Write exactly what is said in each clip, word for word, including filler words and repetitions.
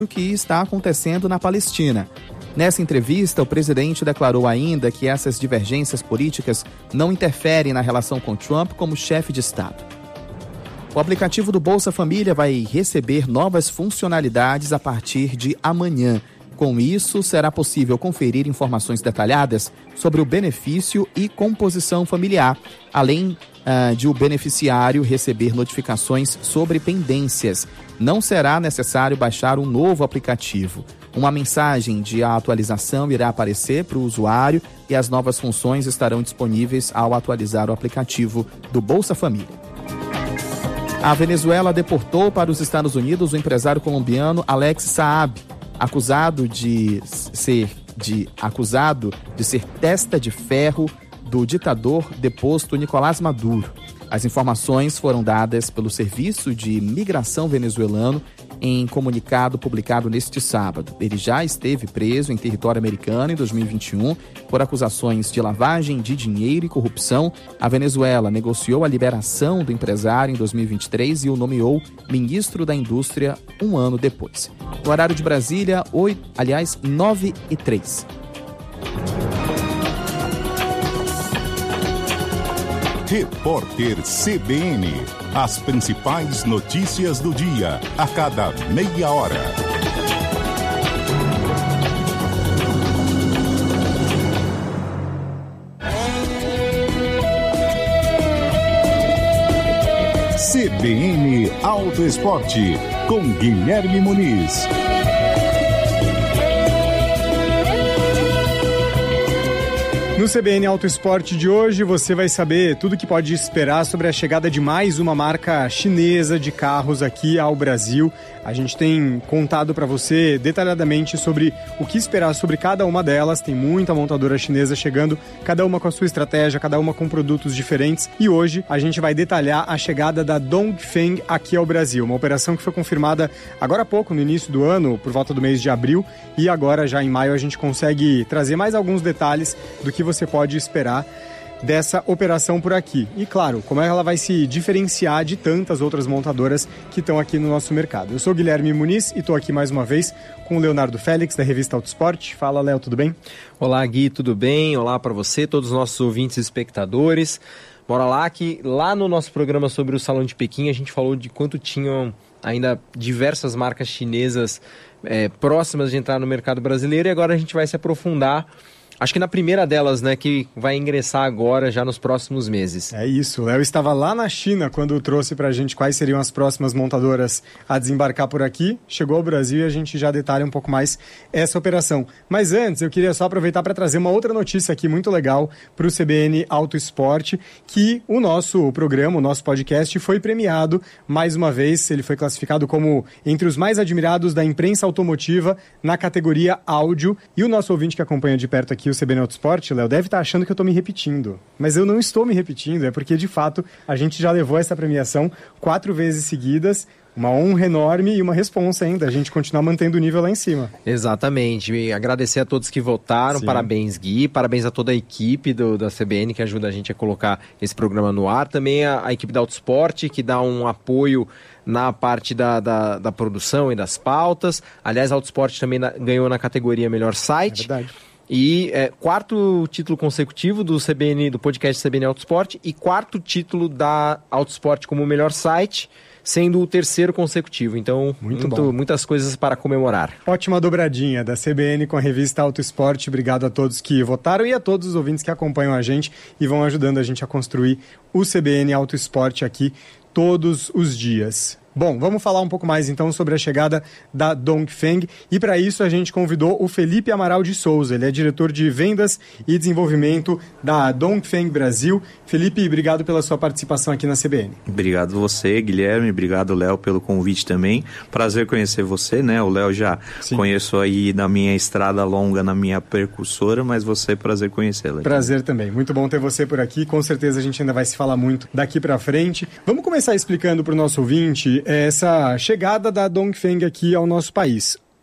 o que está acontecendo na Palestina. Nessa entrevista, o presidente declarou ainda que essas divergências políticas não interferem na relação com Trump como chefe de Estado. O aplicativo do Bolsa Família vai receber novas funcionalidades a partir de amanhã. Com isso, será possível conferir informações detalhadas sobre o benefício e composição familiar, além uh, de o beneficiário receber notificações sobre pendências. Não será necessário baixar um novo aplicativo. Uma mensagem de atualização irá aparecer para o usuário e as novas funções estarão disponíveis ao atualizar o aplicativo do Bolsa Família. A Venezuela deportou para os Estados Unidos o empresário colombiano Alex Saab, acusado de ser, de, acusado de ser testa de ferro do ditador deposto Nicolás Maduro. As informações foram dadas pelo Serviço de Migração venezuelano em comunicado publicado neste sábado. Ele já esteve preso em território americano em dois mil e vinte e um por acusações de lavagem de dinheiro e corrupção. A Venezuela negociou a liberação do empresário em dois mil e vinte e três e o nomeou ministro da Indústria um ano depois. No horário de Brasília, oito, aliás, nove e três. Repórter C B N. As principais notícias do dia, a cada meia hora. C B N Auto Esporte, com Guilherme Muniz. No C B N Auto Esporte de hoje, você vai saber tudo o que pode esperar sobre a chegada de mais uma marca chinesa de carros aqui ao Brasil. A gente tem contado para você detalhadamente sobre o que esperar sobre cada uma delas. Tem muita montadora chinesa chegando, cada uma com a sua estratégia, cada uma com produtos diferentes. E hoje a gente vai detalhar a chegada da Dongfeng aqui ao Brasil. Uma operação que foi confirmada agora há pouco, no início do ano, por volta do mês de abril. E agora, já em maio, a gente consegue trazer mais alguns detalhes do que você pode esperar dessa operação por aqui. E claro, como é que ela vai se diferenciar de tantas outras montadoras que estão aqui no nosso mercado. Eu sou Guilherme Muniz e estou aqui mais uma vez com o Leonardo Félix, da revista Autosport. Fala, Léo, tudo bem? Olá, Gui, tudo bem? Olá para você, todos os nossos ouvintes e espectadores. Bora lá, que lá no nosso programa sobre o Salão de Pequim a gente falou de quanto tinham ainda diversas marcas chinesas é, próximas de entrar no mercado brasileiro, e agora a gente vai se aprofundar, acho que na primeira delas, né, que vai ingressar agora, já nos próximos meses. É isso, o Léo estava lá na China quando trouxe pra gente quais seriam as próximas montadoras a desembarcar por aqui. Chegou ao Brasil e a gente já detalha um pouco mais essa operação. Mas antes, eu queria só aproveitar para trazer uma outra notícia aqui muito legal para o C B N Auto Esporte, que o nosso programa, o nosso podcast, foi premiado mais uma vez. Ele foi classificado como entre os mais admirados da imprensa automotiva na categoria áudio. E o nosso ouvinte que acompanha de perto aqui o C B N Auto Esporte, Léo, deve estar achando que eu estou me repetindo. Mas eu não estou me repetindo, é porque, de fato, a gente já levou essa premiação quatro vezes seguidas, uma honra enorme e uma responsa ainda, a gente continuar mantendo o nível lá em cima. Exatamente, e agradecer a todos que votaram, Sim. Parabéns, Gui, parabéns a toda a equipe do, da C B N que ajuda a gente a colocar esse programa no ar, também a, a equipe da Autosport que dá um apoio na parte da, da, da produção e das pautas. Aliás, a Autosport também na, ganhou na categoria Melhor Site. É verdade. E é, quarto título consecutivo do C B N, do podcast C B N Autosport, e quarto título da Autosport como melhor site, sendo o terceiro consecutivo. Então, muito muito, muitas coisas para comemorar. Ótima dobradinha da C B N com a revista Autosport. Obrigado a todos que votaram e a todos os ouvintes que acompanham a gente e vão ajudando a gente a construir o C B N Autosport aqui todos os dias. Bom, vamos falar um pouco mais então sobre a chegada da Dongfeng, e para isso a gente convidou o Felipe Amaral de Souza. Ele é diretor de vendas e desenvolvimento da Dongfeng Brasil. Felipe, obrigado pela sua participação aqui na C B N. Obrigado você, Guilherme, obrigado, Léo, pelo convite também. Prazer conhecer você, né? O Léo já Sim. conheço aí na minha estrada longa, na minha percursora, mas você, prazer conhecê-la. Prazer também, muito bom ter você por aqui, com certeza a gente ainda vai se falar muito daqui para frente. Vamos começar explicando para o nosso ouvinte essa chegada da Dongfeng aqui ao nosso país.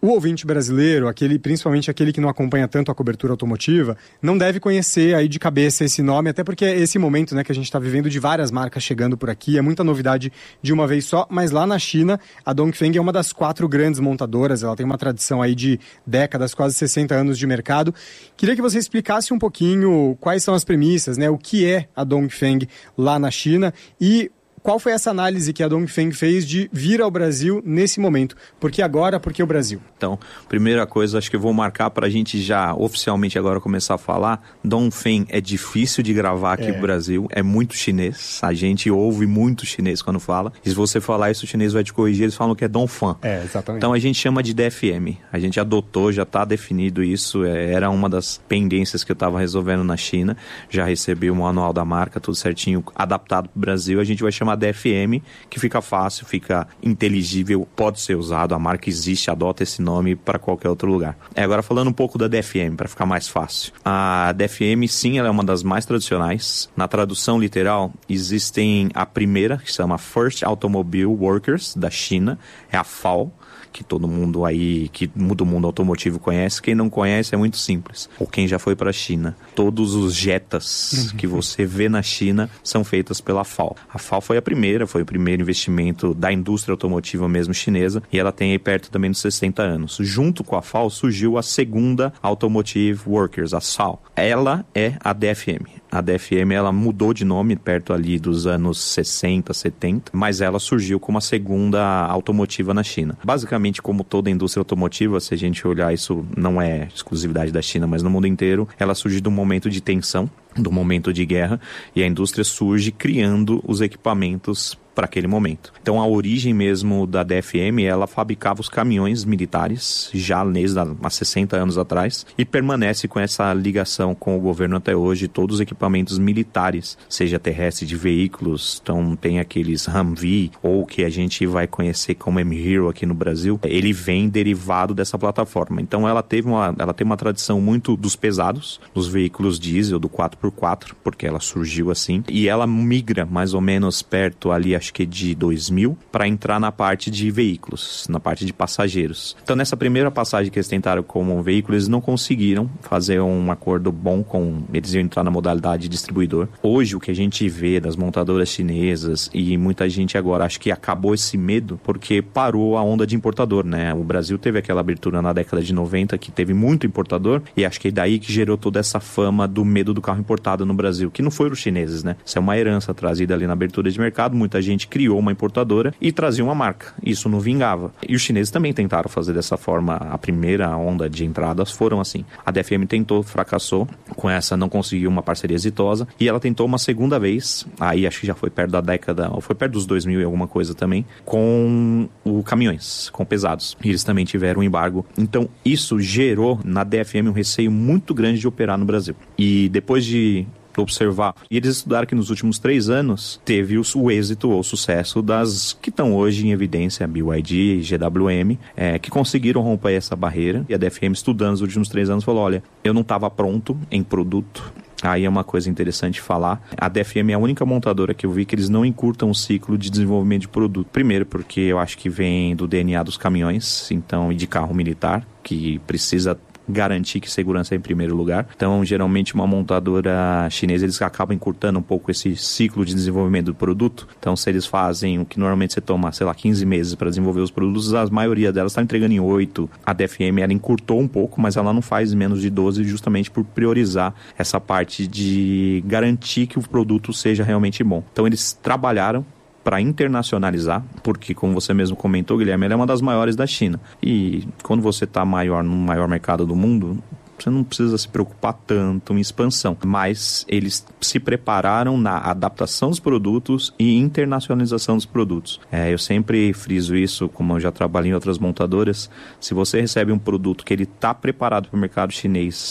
o ouvinte brasileiro, aquele, principalmente aquele que não acompanha tanto a cobertura automotiva, não deve conhecer aí de cabeça esse nome, até porque é esse momento, né, que a gente está vivendo de várias marcas chegando por aqui, é muita novidade de uma vez só, mas lá na China, a Dongfeng é uma das quatro grandes montadoras, ela tem uma tradição aí de décadas, quase sessenta anos de mercado. Queria que você explicasse um pouquinho quais são as premissas, né, o que é a Dongfeng lá na China e qual foi essa análise que a Dongfeng fez de vir ao Brasil nesse momento? Por que agora, por que o Brasil? Então, primeira coisa, acho que eu vou marcar para a gente já oficialmente agora começar a falar. Dongfeng é difícil de gravar aqui é. no Brasil, é muito chinês. A gente ouve muito chinês quando fala. E se você falar isso, o chinês vai te corrigir, eles falam que é Dongfeng. É, exatamente. Então a gente chama de D F M. A gente adotou, já está definido isso. É, era uma das pendências que eu estava resolvendo na China. Já recebi o manual da marca, tudo certinho, adaptado para o Brasil. A gente vai chamar D F M, que fica fácil, fica inteligível, pode ser usado, a marca existe, adota esse nome para qualquer outro lugar. É, agora falando um pouco da D F M, para ficar mais fácil. A D F M, sim, ela é uma das mais tradicionais. Na tradução literal, existem a primeira, que se chama First Automobile Workers, da China, é a F A O, que todo mundo aí, que muda o mundo automotivo conhece. Quem não conhece é muito simples. Ou quem já foi para a China. Todos os Jetas que você vê na China são feitos pela F A O. A F A O foi a primeira, foi o primeiro investimento da indústria automotiva mesmo chinesa, e ela tem aí perto também dos sessenta anos. Junto com a F A O surgiu a segunda Automotive Workers, a S A O. Ela é a D F M. A D F M, ela mudou de nome perto ali dos anos sessenta, setenta, mas ela surgiu como a segunda automotiva na China. Basicamente, como toda a indústria automotiva, se a gente olhar, isso não é exclusividade da China, mas no mundo inteiro, ela surge de um momento de tensão, do momento de guerra, e a indústria surge criando os equipamentos para aquele momento. Então a origem mesmo da D F M, ela fabricava os caminhões militares já desde há sessenta anos atrás e permanece com essa ligação com o governo até hoje. Todos os equipamentos militares, seja terrestre de veículos, então tem aqueles Humvee ou que a gente vai conhecer como M-Hero aqui no Brasil, ele vem derivado dessa plataforma. Então ela teve uma, ela tem uma tradição muito dos pesados, dos veículos diesel, do quatro por quatro, porque ela surgiu assim, e ela migra mais ou menos perto ali, acho que de dois mil, para entrar na parte de veículos, na parte de passageiros. Então nessa primeira passagem que eles tentaram como um veículo, eles não conseguiram fazer um acordo bom com, eles iam entrar na modalidade distribuidor. Hoje o que a gente vê das montadoras chinesas, e muita gente agora acho que acabou esse medo, porque parou a onda de importador, né? O Brasil teve aquela abertura na década de noventa, que teve muito importador, e acho que é daí que gerou toda essa fama do medo do carro importado no Brasil, que não foi os chineses, né? Isso é uma herança trazida ali na abertura de mercado. Muita gente criou uma importadora e trazia uma marca. Isso não vingava. E os chineses também tentaram fazer dessa forma. A primeira onda de entradas foram assim. A D F M tentou, fracassou. Com essa não conseguiu uma parceria exitosa. E ela tentou uma segunda vez, aí acho que já foi perto da década, ou foi perto dos dois mil e alguma coisa também, com o caminhões, com pesados. E eles também tiveram um embargo. Então isso gerou na D F M um receio muito grande de operar no Brasil. E depois de observar, e eles estudaram que nos últimos três anos teve o, o êxito ou sucesso das que estão hoje em evidência, B Y D e G W M, é, que conseguiram romper essa barreira. E a D F M, estudando nos últimos três anos, falou: olha, eu não estava pronto em produto. Aí é uma coisa interessante falar. A D F M é a única montadora que eu vi que eles não encurtam o ciclo de desenvolvimento de produto. Primeiro porque eu acho que vem do D N A dos caminhões, então, e de carro militar, que precisa garantir que segurança é em primeiro lugar. Então, geralmente, uma montadora chinesa, eles acabam encurtando um pouco esse ciclo de desenvolvimento do produto. Então, se eles fazem o que normalmente você toma, sei lá, quinze meses para desenvolver os produtos, a maioria delas está entregando em oito. A D F M, ela encurtou um pouco, mas ela não faz menos de doze, justamente por priorizar essa parte de garantir que o produto seja realmente bom. Então, eles trabalharam para internacionalizar, porque, como você mesmo comentou, Guilherme, ela é uma das maiores da China. E quando você está maior no maior mercado do mundo, você não precisa se preocupar tanto em expansão. Mas eles se prepararam na adaptação dos produtos e internacionalização dos produtos. É, eu sempre friso isso, como eu já trabalhei em outras montadoras. Se você recebe um produto que ele está preparado para o mercado chinês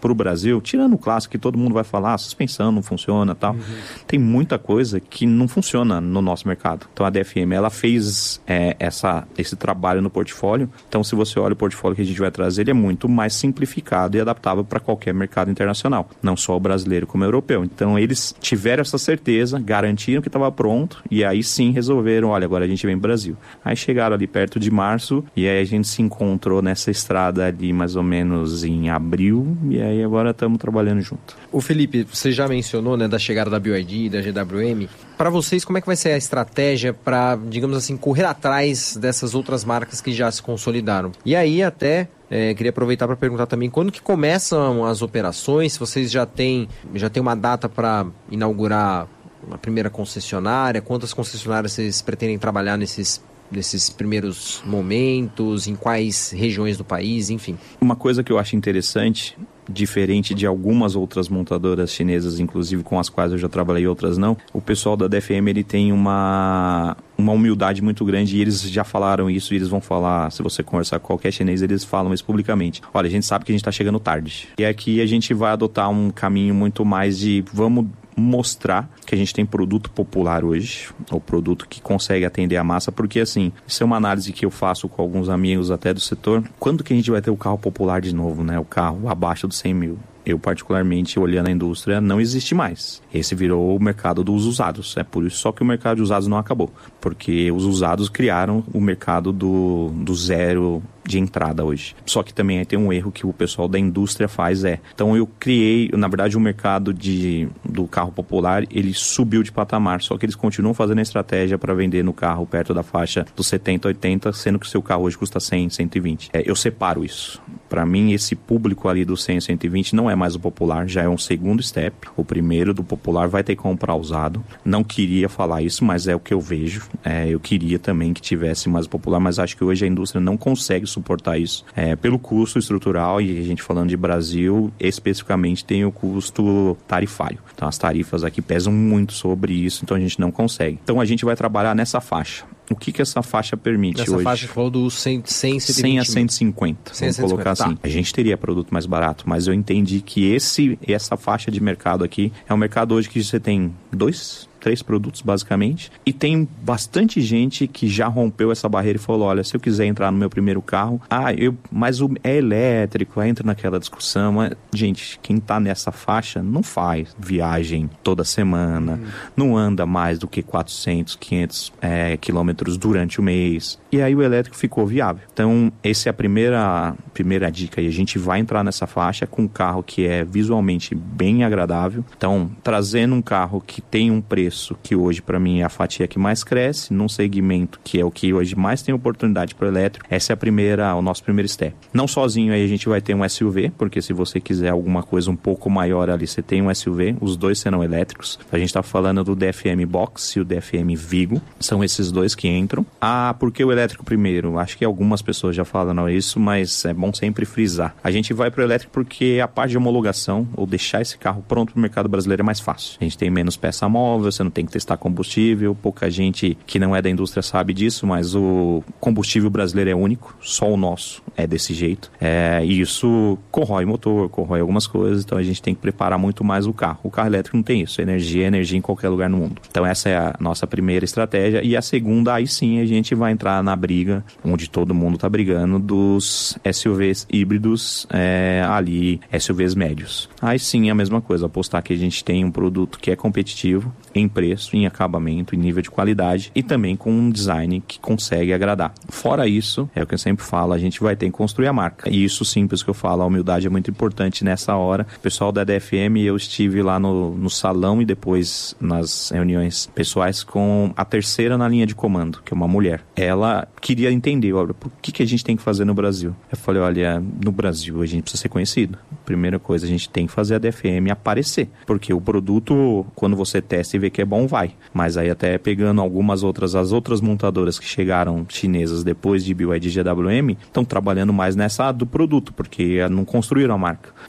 para o Brasil, tirando o clássico que todo mundo vai falar, a suspensão não funciona e tal, uhum. tem muita coisa que não funciona no nosso mercado. Então a D F M, ela fez é, essa, esse trabalho no portfólio. Então se você olha o portfólio que a gente vai trazer, ele é muito mais simplificado e adaptável para qualquer mercado internacional, não só o brasileiro como o europeu. Então eles tiveram essa certeza, garantiram que estava pronto e aí sim resolveram, olha, agora a gente vem pro Brasil. Aí chegaram ali perto de março e aí a gente se encontrou nessa estrada ali mais ou menos em abril e aí agora estamos trabalhando junto. O Felipe, você já mencionou, né, da chegada da B Y D, da G W M. Para vocês, como é que vai ser a estratégia para, digamos assim, correr atrás dessas outras marcas que já se consolidaram? E aí até é, queria aproveitar para perguntar também quando que começam as operações, se vocês já têm, já têm uma data para inaugurar a primeira concessionária, quantas concessionárias vocês pretendem trabalhar nesses nesses primeiros momentos, em quais regiões do país, enfim. Uma coisa que eu acho interessante, diferente de algumas outras montadoras chinesas, inclusive com as quais eu já trabalhei e outras não, o pessoal da D F M ele tem uma, uma humildade muito grande e eles já falaram isso e eles vão falar, se você conversar com qualquer chinês, eles falam isso publicamente. Olha, a gente sabe que a gente está chegando tarde. E aqui a gente vai adotar um caminho muito mais de vamos mostrar que a gente tem produto popular hoje, ou produto que consegue atender a massa, porque assim, isso é uma análise que eu faço com alguns amigos até do setor. Quando que a gente vai ter o carro popular de novo, né? O carro abaixo dos cem mil? Eu, particularmente, olhando a indústria, não existe mais. Esse virou o mercado dos usados. É por isso só que o mercado de usados não acabou. Porque os usados criaram o mercado do, do zero de entrada hoje. Só que também tem um erro que o pessoal da indústria faz é... Então eu criei, na verdade, o mercado de, do carro popular, ele subiu de patamar. Só que eles continuam fazendo a estratégia para vender no carro perto da faixa dos setenta, oitenta, sendo que o seu carro hoje custa cem, cento e vinte. É, eu separo isso. Para mim, esse público ali do cem, cento e vinte não é mais o popular, já é um segundo step. O primeiro do popular vai ter que comprar usado. Não queria falar isso, mas é o que eu vejo. É, eu queria também que tivesse mais popular, mas acho que hoje a indústria não consegue suportar isso. É, pelo custo estrutural, e a gente falando de Brasil, especificamente tem o custo tarifário. Então as tarifas aqui pesam muito sobre isso, então a gente não consegue. Então a gente vai trabalhar nessa faixa. O que que essa faixa permite Nessa hoje? Essa faixa que falou do cem, cem, cem a cento e cinquenta. Vamos colocar assim. Tá. A gente teria produto mais barato, mas eu entendi que esse, essa faixa de mercado aqui é um mercado hoje que você tem dois... três produtos basicamente, e tem bastante gente que já rompeu essa barreira e falou, olha, se eu quiser entrar no meu primeiro carro, ah, eu, mas o, é elétrico, entra naquela discussão, mas, gente, quem tá nessa faixa não faz viagem toda semana, hum. não anda mais do que quatrocentos, quinhentos é, quilômetros durante o mês, e aí o elétrico ficou viável. Então, essa é a primeira, primeira dica, e a gente vai entrar nessa faixa com um carro que é visualmente bem agradável, então, trazendo um carro que tem um preço que hoje para mim é a fatia que mais cresce, num segmento que é o que hoje mais tem oportunidade para o elétrico. Essa é a primeira, o nosso primeiro step. Não sozinho aí a gente vai ter um S U V, porque se você quiser alguma coisa um pouco maior ali, você tem um S U V, os dois serão elétricos. A gente está falando do D F M Box e o D F M Vigo, são esses dois que entram. Ah, por que o elétrico primeiro? Acho que algumas pessoas já falaram isso, mas é bom sempre frisar. A gente vai para o elétrico porque a parte de homologação, ou deixar esse carro pronto para o mercado brasileiro é mais fácil. A gente tem menos peça móvel, você não tem que testar combustível, pouca gente que não é da indústria sabe disso, mas o combustível brasileiro é único, só o nosso é desse jeito, é, e isso corrói motor, corrói algumas coisas, então a gente tem que preparar muito mais o carro. O carro elétrico não tem isso, energia é energia em qualquer lugar no mundo. Então essa é a nossa primeira estratégia, e a segunda, aí sim a gente vai entrar na briga, onde todo mundo está brigando, dos S U Vs híbridos, é, ali, S U Vs médios. Aí sim é a mesma coisa, apostar que a gente tem um produto que é competitivo, em preço, em acabamento, em nível de qualidade e também com um design que consegue agradar. Fora isso, é o que eu sempre falo, a gente vai ter que construir a marca. E isso simples que eu falo, a humildade é muito importante nessa hora. O pessoal da D F M, eu estive lá no, no salão e depois nas reuniões pessoais com a terceira na linha de comando, que é uma mulher. Ela queria entender, olha, por que, que a gente tem que fazer no Brasil? Eu falei, olha, no Brasil a gente precisa ser conhecido. Primeira coisa, a gente tem que fazer a D F M aparecer, porque o produto, quando você testa e vê que é bom, vai. Mas aí até pegando algumas outras, as outras montadoras que chegaram chinesas depois de B Y D e G W M, estão trabalhando mais nessa do produto, porque não construíram a marca.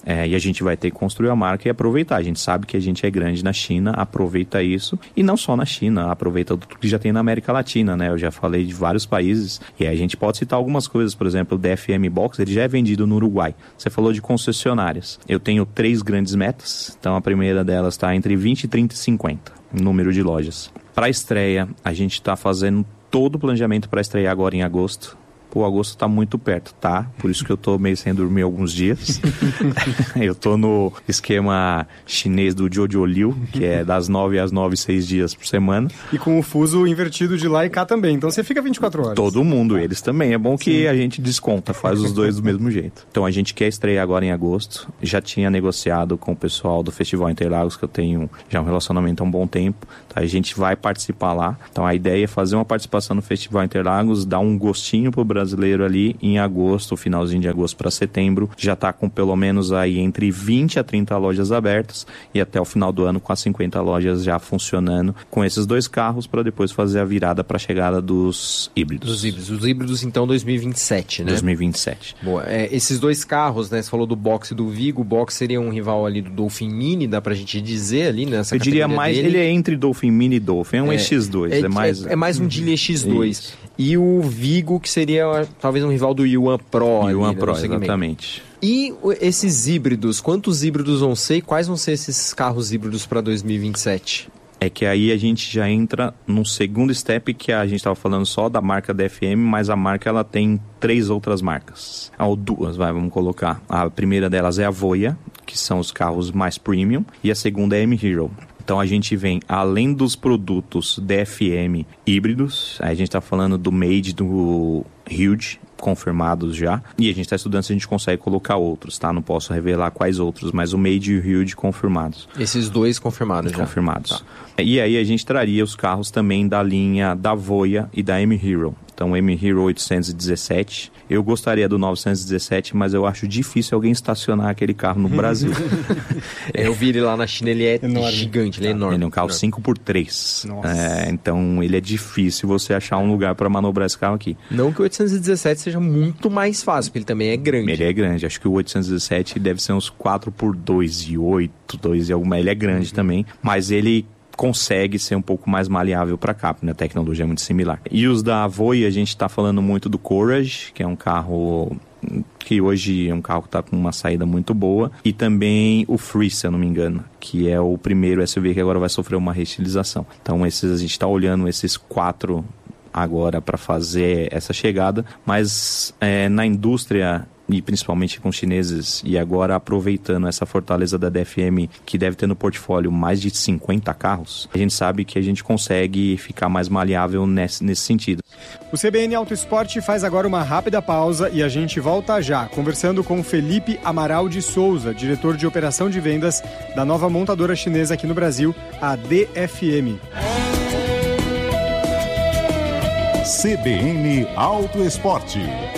É, e a gente vai ter que construir a marca e aproveitar. A gente sabe que a gente é grande na China, aproveita isso. E não só na China, aproveita tudo que já tem na América Latina, né? Eu já falei de vários países. E aí a gente pode citar algumas coisas. Por exemplo, o D F M Box, ele já é vendido no Uruguai. Você falou de concessionárias. Eu tenho três grandes metas. Então a primeira delas está entre vinte, trinta e cinquenta. Número de lojas. Para a estreia, a gente está fazendo todo o planejamento para estrear agora em agosto. O agosto tá muito perto, tá? Por isso que eu tô meio sem dormir alguns dias. Eu tô no esquema chinês do Jojo Liu, que é das nove às nove, seis dias por semana. E com o fuso invertido de lá e cá também. Então você fica vinte e quatro horas. Todo mundo, eles também. É bom que Sim. a gente desconta, faz os dois do mesmo jeito. Então a gente quer estrear agora em agosto. Já tinha negociado com o pessoal do Festival Interlagos, que eu tenho já um relacionamento há um bom tempo. Então a gente vai participar lá. Então a ideia é fazer uma participação no Festival Interlagos, dar um gostinho pro Brasil brasileiro ali em agosto, finalzinho de agosto para setembro, já está com pelo menos aí entre vinte a trinta lojas abertas e até o final do ano com as cinquenta lojas já funcionando com esses dois carros para depois fazer a virada para a chegada dos híbridos. Dos híbridos. Os híbridos então dois mil e vinte e sete, né? dois mil e vinte e sete. Boa. É, esses dois carros, né? Você falou do Box e do Vigo. O Box seria um rival ali do Dolphin Mini, dá pra gente dizer ali nessa Eu diria mais, dele. ele é entre Dolphin Mini e Dolphin, é um é, E X dois. É, é, mais... é, é mais um Geely E X dois. Isso. E o Vigo, que seria talvez um rival do Yuan Pro. Yuan ali, Pro, exatamente. E esses híbridos, quantos híbridos vão ser e quais vão ser esses carros híbridos para dois mil e vinte e sete? É que aí a gente já entra num segundo step que a gente estava falando só da marca D F M, mas a marca ela tem três outras marcas. Ou duas, vai, vamos colocar. A primeira delas é a Voya, que são os carros mais premium, e a segunda é a M-Hero. Então a gente vem, além dos produtos D F M híbridos, a gente está falando do Made, do Huge, confirmados já, e a gente está estudando se a gente consegue colocar outros, tá? Não posso revelar quais outros, mas o Made e o Huge confirmados. Esses dois confirmados já? Confirmados. Tá. E aí a gente traria os carros também da linha da Voya e da M-Hero. Então o M-Hero oitocentos e dezessete, eu gostaria do novecentos e dezessete, mas eu acho difícil alguém estacionar aquele carro no Brasil. Eu vi ele lá na China, ele é enorme. Gigante, ele é enorme. Ele é um carro cinco por três. É, então ele é difícil você achar um lugar para manobrar esse carro aqui. Não que o oitocentos e dezessete seja muito mais fácil, porque ele também é grande. Ele é grande, acho que o oitocentos e dezessete deve ser uns quatro por dois e oito, dois e alguma, ele é grande uhum. também, mas ele consegue ser um pouco mais maleável para cá, porque a tecnologia é muito similar. E os da Voya, a gente está falando muito do Courage, que é um carro que hoje é um carro que está com uma saída muito boa, e também o Free, se eu não me engano, que é o primeiro S U V que agora vai sofrer uma reestilização. Então esses, a gente está olhando esses quatro agora para fazer essa chegada, mas é, na indústria e principalmente com os chineses, e agora aproveitando essa fortaleza da D F M, que deve ter no portfólio mais de cinquenta carros, a gente sabe que a gente consegue ficar mais maleável nesse, nesse sentido. O C B N Auto Esporte faz agora uma rápida pausa e a gente volta já, conversando com Felipe Amaral de Souza, diretor de operação de vendas da nova montadora chinesa aqui no Brasil, a D F M. C B N Auto Esporte.